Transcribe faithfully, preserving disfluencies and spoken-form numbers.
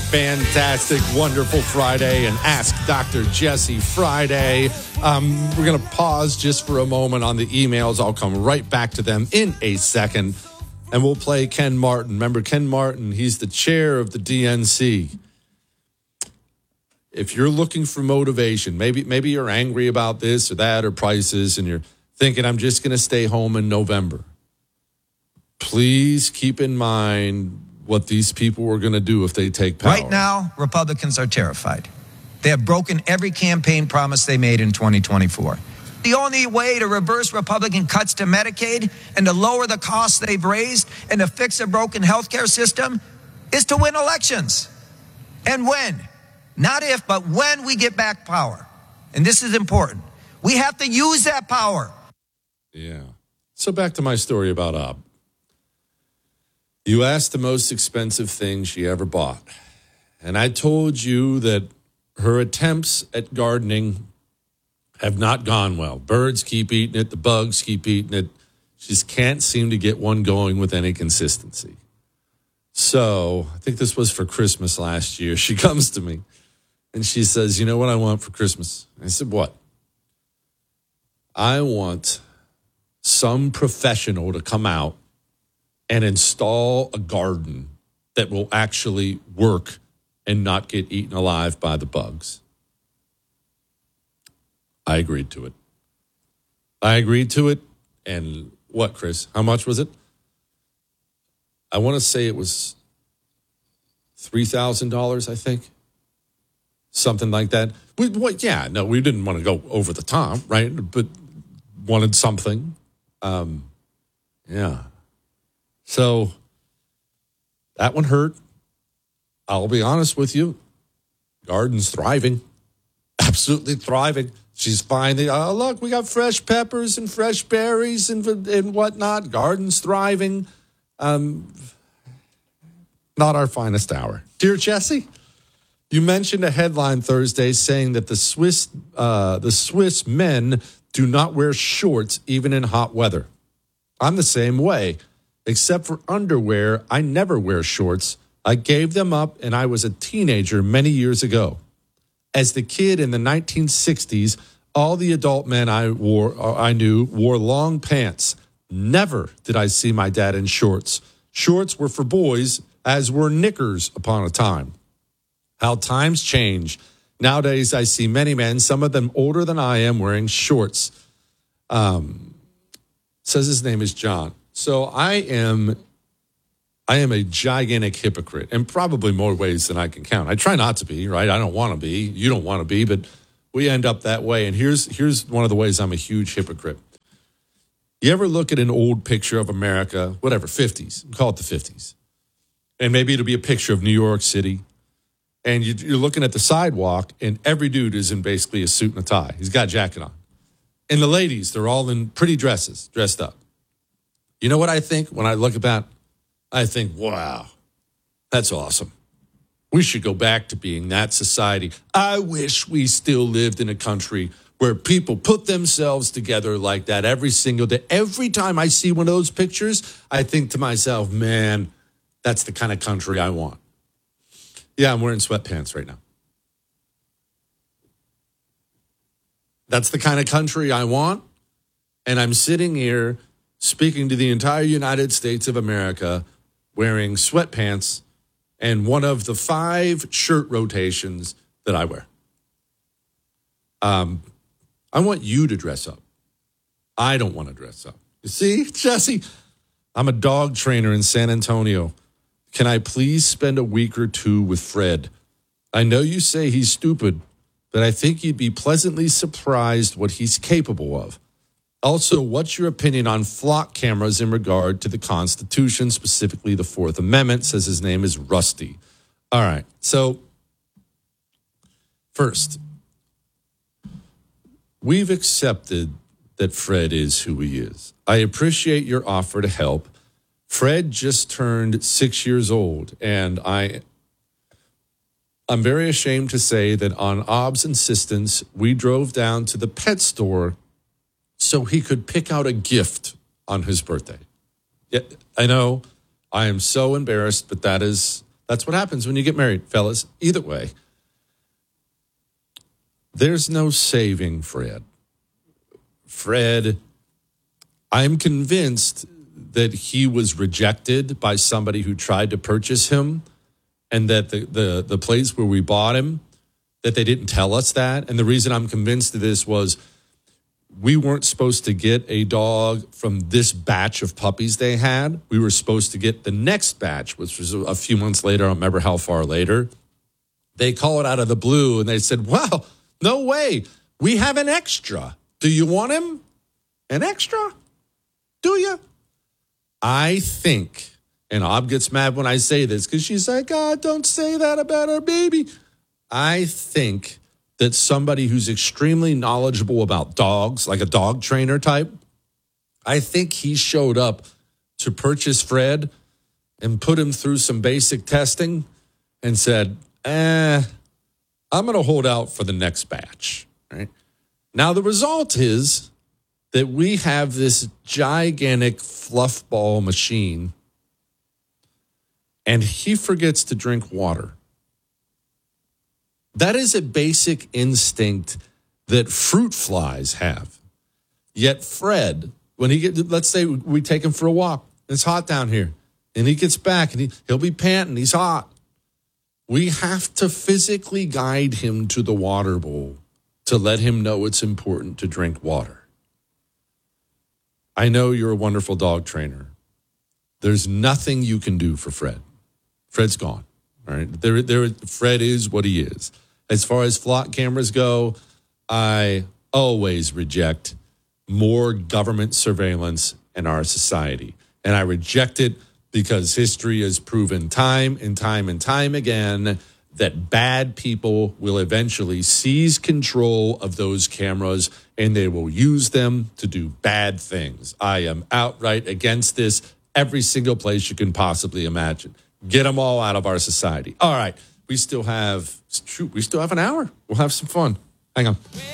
fantastic, wonderful Friday and Ask Doctor Jesse Friday. Um, we're going to pause just for a moment on the emails. I'll come right back to them in a second. And we'll play Ken Martin. Remember Ken Martin? He's the chair of the D N C. If you're looking for motivation, maybe maybe you're angry about this or that or prices, and you're thinking, I'm just going to stay home in November. Please keep in mind what these people were going to do if they take power. Right now, Republicans are terrified. They have broken every campaign promise they made in twenty twenty-four. The only way to reverse Republican cuts to Medicaid and to lower the costs they've raised and to fix a broken healthcare system is to win elections. And when, not if, but when we get back power. And this is important. We have to use that power. Yeah. So back to my story about Ob. You asked the most expensive thing she ever bought. And I told you that her attempts at gardening have not gone well. Birds keep eating it. The bugs keep eating it. She just can't seem to get one going with any consistency. So I think this was for Christmas last year. She comes to me and she says, you know what I want for Christmas? I said, what? I want some professional to come out and install a garden that will actually work and not get eaten alive by the bugs. I agreed to it. I agreed to it. And what, Chris? How much was it? I want to say it was three thousand dollars, I think. Something like that. We, what, yeah, no, we didn't want to go over the top, right? But wanted something. Um, yeah. So that one hurt. I'll be honest with you. Garden's thriving. Absolutely thriving. She's finding, oh, look, we got fresh peppers and fresh berries and, and whatnot. Garden's thriving. Um, not our finest hour. Dear Jesse, you mentioned a headline Thursday saying that the Swiss, uh, the Swiss men do not wear shorts even in hot weather. I'm the same way. Except for underwear, I never wear shorts. I gave them up, and I was a teenager many years ago. As the kid in the nineteen sixties, all the adult men I wore, I knew wore long pants. Never did I see my dad in shorts. Shorts were for boys, as were knickers upon a time. How times change. Nowadays, I see many men, some of them older than I am, wearing shorts. Um, says his name is John. So I am, I am a gigantic hypocrite in probably more ways than I can count. I try not to be, right? I don't want to be. You don't want to be, but we end up that way. And here's here's one of the ways I'm a huge hypocrite. You ever look at an old picture of America, whatever, fifties, call it the fifties, and maybe it'll be a picture of New York City, and you, you're looking at the sidewalk, and every dude is in basically a suit and a tie. He's got a jacket on. And the ladies, they're all in pretty dresses, dressed up. You know what I think when I look about? I think, wow, that's awesome. We should go back to being that society. I wish we still lived in a country where people put themselves together like that every single day. Every time I see one of those pictures, I think to myself, man, that's the kind of country I want. Yeah, I'm wearing sweatpants right now. That's the kind of country I want. And I'm sitting here speaking to the entire United States of America, wearing sweatpants and one of the five shirt rotations that I wear. Um, I want you to dress up. I don't want to dress up. You see, Jesse, I'm a dog trainer in San Antonio. Can I please spend a week or two with Fred? I know you say he's stupid, but I think you'd be pleasantly surprised what he's capable of. Also, what's your opinion on flock cameras in regard to the Constitution, specifically the Fourth Amendment? Says his name is Rusty. All right. So, first, we've accepted that Fred is who he is. I appreciate your offer to help. Fred just turned six years old, and I, I'm very ashamed to say that on Ob's insistence, we drove down to the pet store so he could pick out a gift on his birthday. Yeah, I know I am so embarrassed, but that is That's what happens when you get married, fellas. Either way, there's no saving Fred. Fred, I'm convinced that he was rejected by somebody who tried to purchase him, and that the, the, the place where we bought him, that they didn't tell us that. And the reason I'm convinced of this was we weren't supposed to get a dog from this batch of puppies they had. We were supposed to get the next batch, which was a few months later. I don't remember how far later. They call it out of the blue, and they said, wow, no way. We have an extra. Do you want him? An extra? Do you? I think, and Ob gets mad when I say this because she's like, God, don't say that about our baby. I think that somebody who's extremely knowledgeable about dogs, like a dog trainer type, I think he showed up to purchase Fred and put him through some basic testing and said, eh, I'm going to hold out for the next batch. Right? Now, the result is that we have this gigantic fluff ball machine, and he forgets to drink water. That is a basic instinct that fruit flies have. Yet Fred, when he get, let's say we take him for a walk, it's hot down here, and he gets back and he, he'll be panting, he's hot. We have to physically guide him to the water bowl to let him know it's important to drink water. I know you're a wonderful dog trainer. There's nothing you can do for Fred. Fred's gone. All right. There, there, Fred is what he is. As far as flock cameras go, I always reject more government surveillance in our society. And I reject it because history has proven time and time and time again that bad people will eventually seize control of those cameras and they will use them to do bad things. I am outright against this every single place you can possibly imagine. Get them all out of our society. All right. We still have, shoot, we still have an hour. We'll have some fun. Hang on.